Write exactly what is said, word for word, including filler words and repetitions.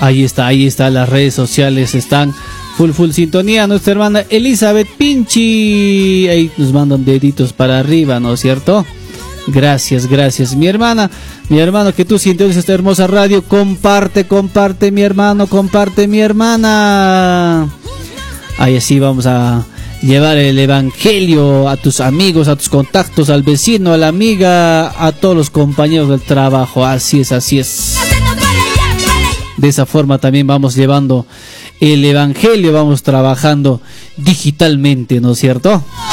Ahí está, ahí está, las redes sociales están full, full sintonía. Nuestra hermana Elizabeth Pinchi, ahí nos mandan deditos para arriba, ¿no es cierto? Gracias, gracias, mi hermana, mi hermano, que tú sientes esta hermosa radio. Comparte, comparte, mi hermano, comparte, mi hermana. Ahí así vamos a llevar el evangelio a tus amigos, a tus contactos, al vecino, a la amiga, a todos los compañeros del trabajo. Así es, así es. De esa forma también vamos llevando el evangelio, vamos trabajando digitalmente, ¿no es cierto?